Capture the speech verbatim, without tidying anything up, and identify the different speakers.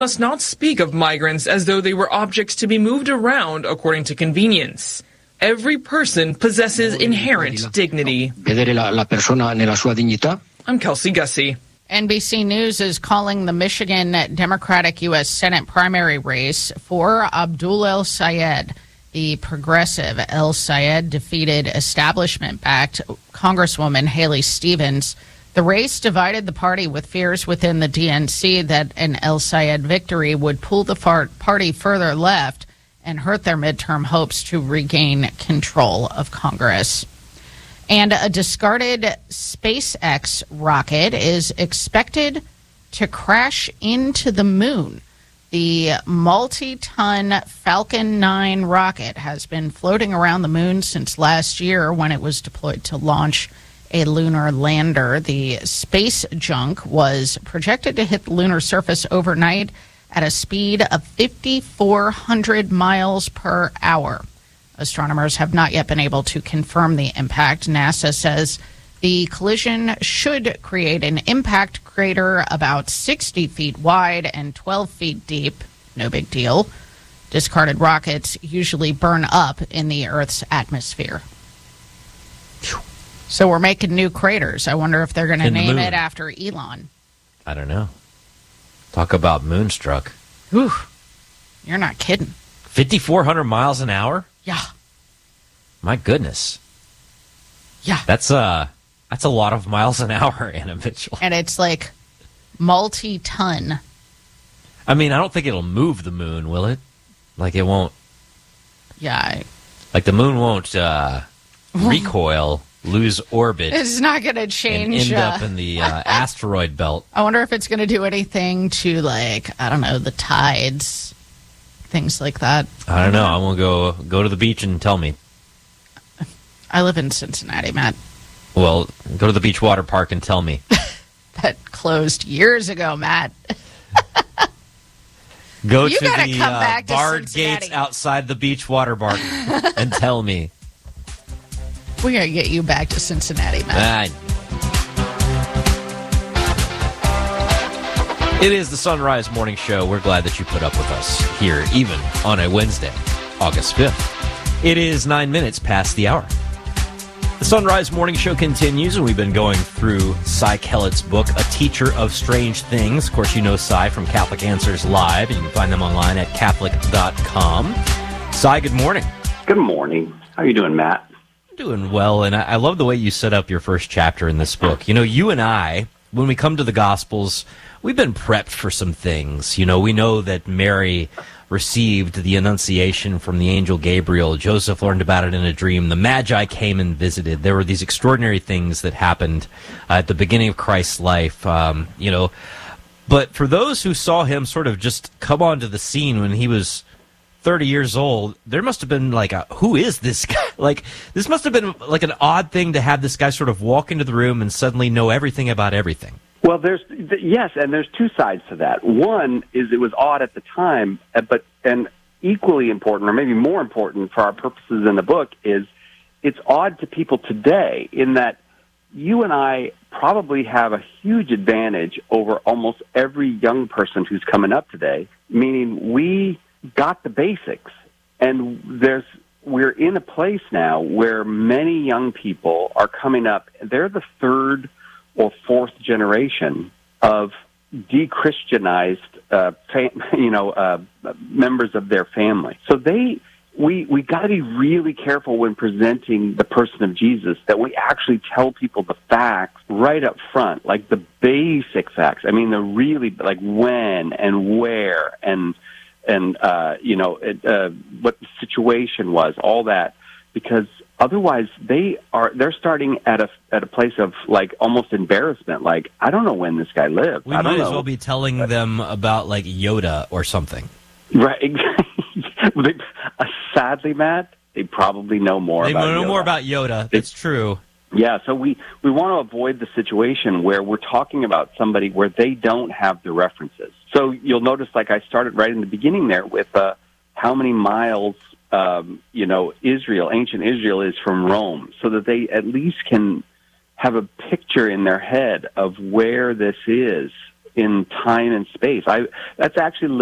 Speaker 1: must not speak of migrants as though they were objects to be moved around according to convenience. Every person possesses inherent dignity. I'm Kelsey Gussie.
Speaker 2: N B C News is calling the Michigan Democratic U S Senate primary race for Abdul El Sayed. The progressive El Sayed defeated establishment-backed Congresswoman Haley Stevens. The race divided the party, with fears within the D N C that an El Sayed victory would pull the far- party further left and hurt their midterm hopes to regain control of Congress. And a discarded SpaceX rocket is expected to crash into the moon. The multi-ton Falcon nine rocket has been floating around the moon since last year when it was deployed to launch a lunar lander. The space junk was projected to hit the lunar surface overnight at a speed of fifty-four hundred miles per hour. Astronomers have not yet been able to confirm the impact. NASA says the collision should create an impact crater about sixty feet wide and twelve feet deep. No big deal. Discarded rockets usually burn up in the Earth's atmosphere. So we're making new craters. I wonder if they're going to name it after Elon.
Speaker 3: I don't know. Talk about moonstruck.
Speaker 2: Whew. You're not kidding.
Speaker 3: fifty-four hundred miles an hour?
Speaker 2: Yeah.
Speaker 3: My goodness.
Speaker 2: Yeah.
Speaker 3: That's uh that's a lot of miles an hour, Anna Mitchell.
Speaker 2: And it's like multi-ton.
Speaker 3: I mean, I don't think it'll move the moon, will it? Like it won't.
Speaker 2: Yeah. I...
Speaker 3: Like the moon won't uh, recoil, lose orbit.
Speaker 2: It's not going to change.
Speaker 3: And end
Speaker 2: uh...
Speaker 3: up in the uh, asteroid belt.
Speaker 2: I wonder if it's going to do anything to, like, I don't know, the tides, things like that.
Speaker 3: I don't know. I won't go go to the beach and tell me.
Speaker 2: I live in Cincinnati, Matt.
Speaker 3: Well, go to the beach water park and tell me.
Speaker 2: That closed years ago, Matt.
Speaker 3: Go
Speaker 2: you
Speaker 3: to
Speaker 2: gotta
Speaker 3: the
Speaker 2: come
Speaker 3: uh,
Speaker 2: back to
Speaker 3: barred
Speaker 2: Cincinnati.
Speaker 3: gates outside the beach water park and tell me.
Speaker 2: We're going to get you back to Cincinnati, Matt.
Speaker 3: Ah. It is the Sunrise Morning Show. We're glad that you put up with us here, even on a Wednesday, August fifth. It is nine minutes past the hour. The Sunrise Morning Show continues, and we've been going through Cy Kellett's book, A Teacher of Strange Things. Of course, you know Cy from Catholic Answers Live, and you can find them online at Catholic dot com. Cy, good morning.
Speaker 4: Good morning. How are you doing, Matt?
Speaker 3: Doing well, and I, I love the way you set up your first chapter in this book. You know, you and I, when we come to the Gospels, we've been prepped for some things. You know, we know that Mary received the Annunciation from the angel Gabriel. Joseph learned about it in a dream. The Magi came and visited. There were these extraordinary things that happened uh, at the beginning of Christ's life, um, you know. But for those who saw him sort of just come onto the scene when he was thirty years old, there must have been like, a, who is this guy? Like, this must have been like an odd thing to have this guy sort of walk into the room and suddenly know everything about everything.
Speaker 4: Well, there's yes, and there's two sides to that. One is it was odd at the time, but and equally important, or maybe more important for our purposes in the book, is it's odd to people today in that you and I probably have a huge advantage over almost every young person who's coming up today, meaning we got the basics, and there's we're in a place now where many young people are coming up. They're the third or fourth generation of de-Christianized, uh, fam- you know, uh, members of their family. So they, we, we got to be really careful when presenting the person of Jesus that we actually tell people the facts right up front, like the basic facts. I mean, the really like when and where and and uh, you know it, uh, what the situation was, all that, because otherwise, they are they're starting at a at a place of like almost embarrassment. Like, I don't know when this guy lived.
Speaker 3: We
Speaker 4: I don't
Speaker 3: might as
Speaker 4: know.
Speaker 3: well be telling them about like Yoda or something.
Speaker 4: Right. They, uh, sadly, Matt, they probably know more.
Speaker 3: They
Speaker 4: about
Speaker 3: know
Speaker 4: Yoda.
Speaker 3: more about Yoda. That's true.
Speaker 4: Yeah. So we we want to avoid the situation where we're talking about somebody where they don't have the references. So you'll notice, like I started right in the beginning there with uh, how many miles. Um, you know, Israel, ancient Israel is from Rome, so that they at least can have a picture in their head of where this is in time and space. I that's actually